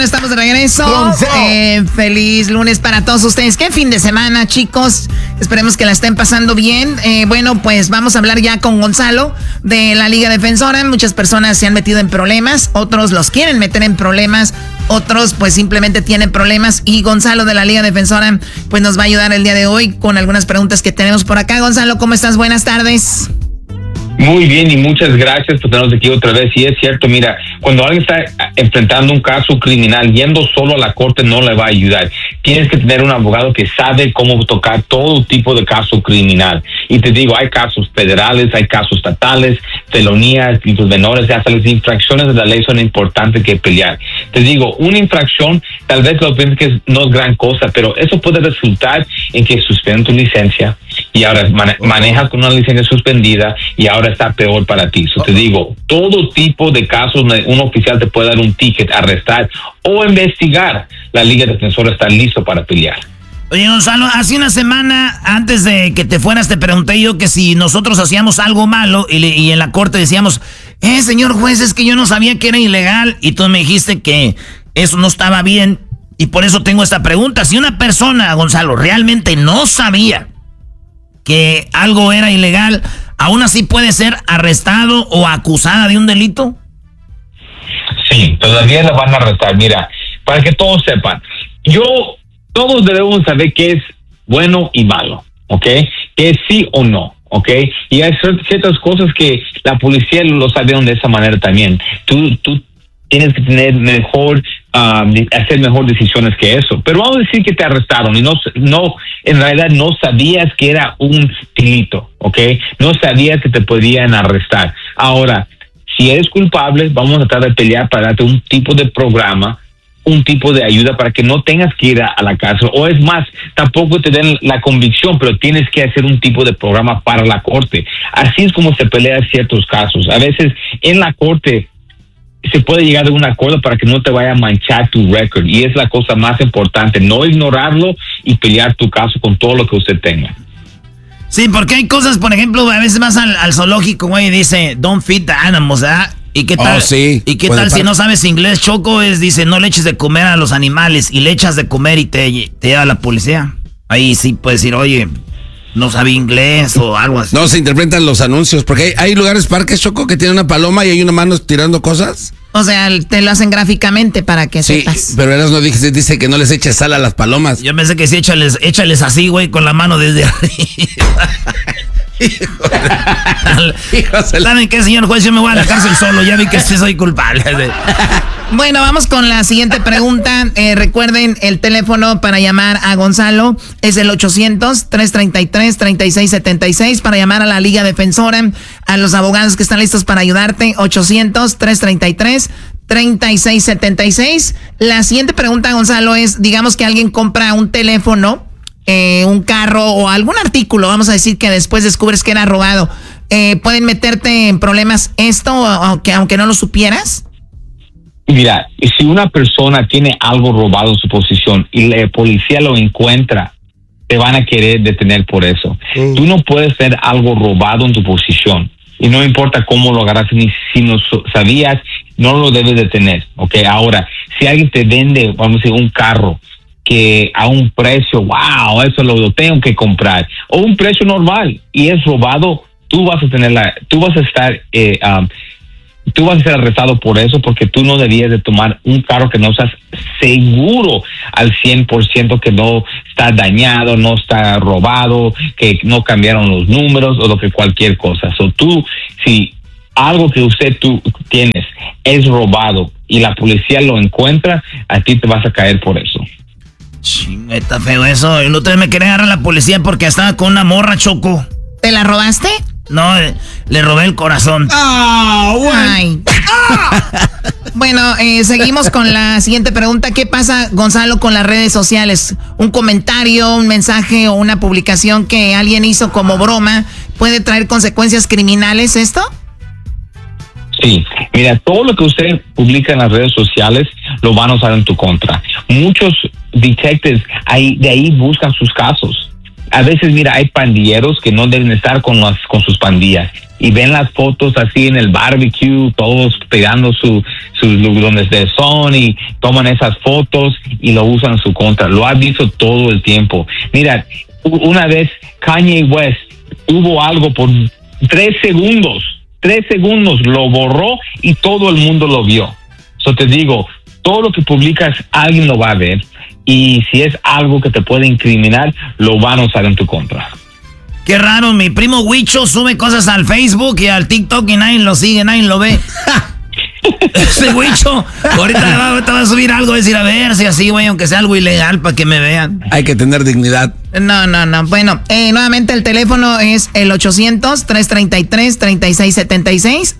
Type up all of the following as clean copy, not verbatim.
estamos de regreso. Feliz lunes para todos ustedes. ¿Qué fin de semana, chicos? Esperemos que la estén pasando bien. Bueno, pues vamos a hablar ya con Gonzalo de la Liga Defensora. Muchas personas se han metido en problemas, otros los quieren meter en problemas, otros pues simplemente tienen problemas. Y Gonzalo de la Liga Defensora pues nos va a ayudar el día de hoy con algunas preguntas que tenemos por acá. Gonzalo, ¿cómo estás? Buenas tardes. Muy bien y muchas gracias por tenernos aquí otra vez. Y es cierto, mira, cuando alguien está enfrentando un caso criminal, yendo solo a la corte no le va a ayudar. Tienes que tener un abogado que sabe cómo tocar todo tipo de caso criminal. Y te digo, hay casos federales, hay casos estatales, felonías, delitos menores, hasta las infracciones de la ley son importantes que pelear. Te digo, una infracción, tal vez lo pienses que no es gran cosa, pero eso puede resultar en que suspenden tu licencia y ahora manejas con una licencia suspendida y ahora está peor para ti. Te digo, todo tipo de casos, un oficial te puede dar un ticket, arrestar o investigar. La Liga Defensora está listo para pelear. Oye, Gonzalo, hace una semana antes de que te fueras te pregunté yo que si nosotros hacíamos algo malo y en la corte decíamos, señor juez, es que yo no sabía que era ilegal, y tú me dijiste que eso no estaba bien, y por eso tengo esta pregunta. Si una persona, Gonzalo, realmente no sabía que algo era ilegal, ¿aún así puede ser arrestado o acusada de un delito? Sí, todavía la van a arrestar. Mira, para que todos sepan, todos debemos saber qué es bueno y malo, ¿ok? Que es sí o no, ¿ok? Y hay ciertas cosas que la policía lo sabieron de esa manera también. Tú tienes que tener hacer mejor decisiones que eso. Pero vamos a decir que te arrestaron y no, en realidad no sabías que era un delito, ¿ok? No sabías que te podían arrestar. Ahora, si eres culpable, vamos a tratar de pelear para darte un tipo de programa, un tipo de ayuda para que no tengas que ir a la cárcel, o es más, tampoco te den la convicción, pero tienes que hacer un tipo de programa para la corte. Así es como se pelea ciertos casos. A veces en la corte se puede llegar a un acuerdo para que no te vaya a manchar tu récord, y es la cosa más importante, no ignorarlo y pelear tu caso con todo lo que usted tenga. Sí, porque hay cosas, por ejemplo, a veces vas al zoológico, güey, y dice, don't feed the animals, ¿verdad? ¿Y qué tal? Sí. ¿Y qué tal si no sabes inglés, Choco? Dice, no le eches de comer a los animales, y le echas de comer y te lleva la policía. Ahí sí puedes decir, oye, no sabía inglés o algo así. No se interpretan los anuncios, porque hay lugares, parques, Choco, que tienen una paloma y hay una mano tirando cosas. O sea, te lo hacen gráficamente para que sepas. Sí, pero Eras no dice que no les eches sal a las palomas. Yo pensé que sí, échales así, güey, con la mano desde arriba. ¿Saben qué, señor juez? Yo me voy a la cárcel solo, ya vi que sí soy culpable. Bueno, vamos con la siguiente pregunta. Recuerden, el teléfono para llamar a Gonzalo es el 800-333-3676 para llamar a la Liga Defensora, a los abogados que están listos para ayudarte, 800-333-3676. La siguiente pregunta, Gonzalo, es, digamos que alguien compra un teléfono, un carro o algún artículo, vamos a decir que después descubres que era robado. ¿Pueden meterte en problemas aunque no lo supieras? Mira, si una persona tiene algo robado en su posesión y la policía lo encuentra, te van a querer detener por eso. Tú no puedes tener algo robado en tu posesión, y no importa cómo lo agarras, ni si no sabías, no lo debes de tener, ¿ok? Ahora, si alguien te vende, vamos a decir, un carro que a un precio, wow, eso lo tengo que comprar, o un precio normal, y es robado, tú vas a ser arrestado por eso, porque tú no debías de tomar un carro que no estás seguro al 100% que no está dañado, no está robado, que no cambiaron los números o lo que cualquier cosa. Si algo que tú tienes es robado y la policía lo encuentra, a ti te vas a caer por eso. Chinga, está feo eso. El otro día me quería agarrar a la policía porque estaba con una morra, Choco. ¿Te la robaste? No, le robé el corazón. Ay. Bueno, seguimos con la siguiente pregunta. ¿Qué pasa, Gonzalo, con las redes sociales? Un comentario, un mensaje o una publicación que alguien hizo como broma, ¿puede traer consecuencias criminales esto? Sí, mira, todo lo que usted publica en las redes sociales lo van a usar en tu contra. Muchos detectives de ahí buscan sus casos. A veces, mira, hay pandilleros que no deben estar con sus pandillas y ven las fotos así en el barbecue, todos pegando sus donde son y toman esas fotos y lo usan en su contra. Lo has visto todo el tiempo. Mira, una vez Kanye West hubo algo por 3 segundos, lo borró y todo el mundo lo vio. So te digo, todo lo que publicas alguien lo va a ver y si es algo que te puede incriminar, lo van a usar en tu contra. Qué raro, mi primo Huicho sube cosas al Facebook y al TikTok y nadie lo sigue, nadie lo ve. Ese Huicho, ahorita va a subir algo, decir, a ver si así, güey, aunque sea algo ilegal para que me vean. Hay que tener dignidad. No. Bueno, nuevamente el teléfono es el 800-333-3676.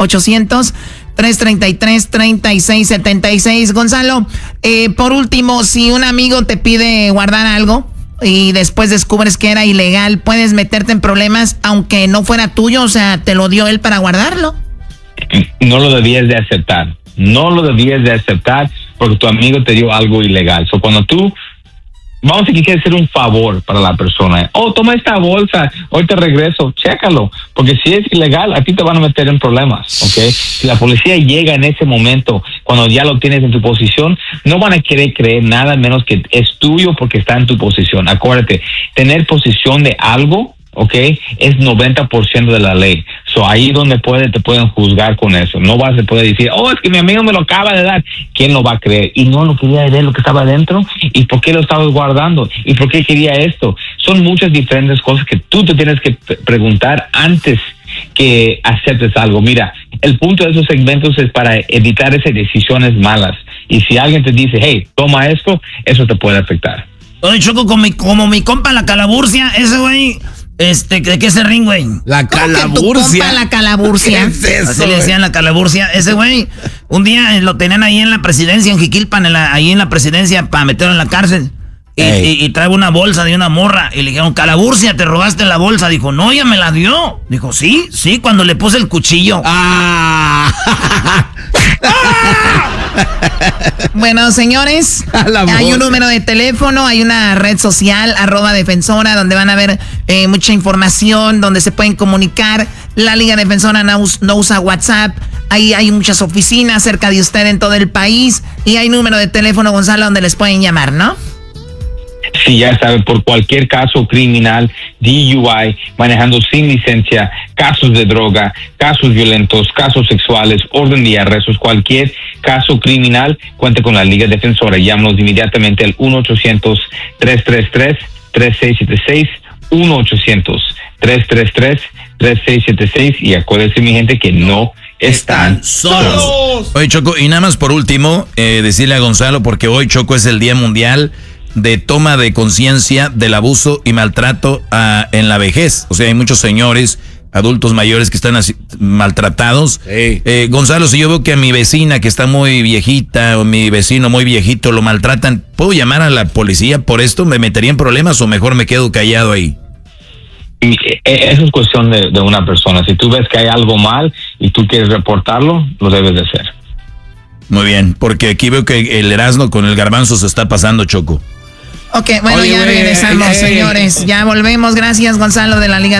800-333-3676. Gonzalo, por último, si un amigo te pide guardar algo y después descubres que era ilegal, ¿puedes meterte en problemas aunque no fuera tuyo? O sea, ¿te lo dio él para guardarlo? No lo debías de aceptar. No lo debías de aceptar porque tu amigo te dio algo ilegal. So, cuando tú, vamos a querer hacer un favor para la persona. Toma esta bolsa, hoy te regreso, chécalo. Porque si es ilegal, a ti te van a meter en problemas, ¿ok? Si la policía llega en ese momento, cuando ya lo tienes en tu posición, no van a querer creer nada menos que es tuyo porque está en tu posición. Acuérdate, tener posesión de algo, ¿ok? Es 90% de la ley. So, ahí donde te pueden juzgar con eso. No vas a poder decir, es que mi amigo me lo acaba de dar. ¿Quién lo va a creer? Y no lo quería ver lo que estaba adentro. ¿Y por qué lo estabas guardando? ¿Y por qué quería esto? Son muchas diferentes cosas que tú te tienes que preguntar antes que aceptes algo. Mira, el punto de esos segmentos es para evitar esas decisiones malas. Y si alguien te dice, hey, toma esto, eso te puede afectar. Oye, Choco, como mi compa la Calaburcia, ese güey... ¿de qué se ring, güey? La Calaburcia. La Calaburcia. ¿Qué es eso, así le decían la Calaburcia. Ese güey, un día lo tenían ahí en la presidencia, en Jiquilpan, ahí en la presidencia, para meterlo en la cárcel. Y trae una bolsa de una morra. Y le dijeron, Calaburcia, te robaste la bolsa. Dijo, no, ella me la dio. Dijo, sí, cuando le puse el cuchillo. Bueno, señores, hay un número de teléfono, hay una red social, @defensora, donde van a ver mucha información, donde se pueden comunicar. La Liga Defensora no usa WhatsApp. Ahí hay muchas oficinas cerca de usted en todo el país. Y hay número de teléfono, Gonzalo, donde les pueden llamar, ¿no? Sí, ya sabe, por cualquier caso criminal, DUI, manejando sin licencia, casos de droga, casos violentos, casos sexuales, orden de arrestos, cualquier caso criminal, cuente con la Liga Defensora. Llámanos inmediatamente al 1-800-333-3676, 1-800-333-3676, y acuérdense, mi gente, que no están solos. Oye, Choco, y nada más por último, decirle a Gonzalo, porque hoy, Choco, es el Día Mundial de toma de conciencia del abuso y maltrato en la vejez. O sea, hay muchos señores, adultos mayores que están así, maltratados. Sí. Gonzalo, si yo veo que a mi vecina que está muy viejita o mi vecino muy viejito lo maltratan, ¿puedo llamar a la policía por esto? ¿Me metería en problemas o mejor me quedo callado ahí? Eso es cuestión de una persona. Si tú ves que hay algo mal y tú quieres reportarlo, lo debes de hacer. Muy bien, porque aquí veo que el Erasmo con el Garbanzo se está pasando, Choco. Ok, bueno, ya regresamos, señores. Ya volvemos. Gracias, Gonzalo, de la Liga